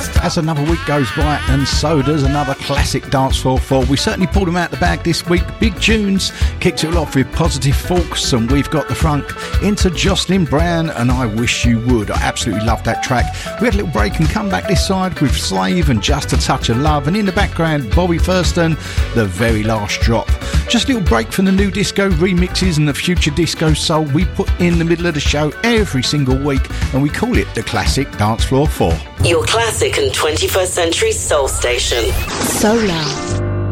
As another week goes by, and so does another classic Dance Floor 4. We certainly pulled them out the bag this week. Big tunes. Kicked it all off with Positive Forks, and We've Got the Funk, into Jocelyn Brown and I Wish You Would. I absolutely loved that track. We had a little break and come back this side with Slave and Just a Touch of Love, and in the background, Bobby Thurston, The Very Last Drop. Just a little break from the new disco remixes and the future disco soul we put in the middle of the show every single week, and we call it the Classic Dance Floor 4. Your classic and 21st century soul station. Solar.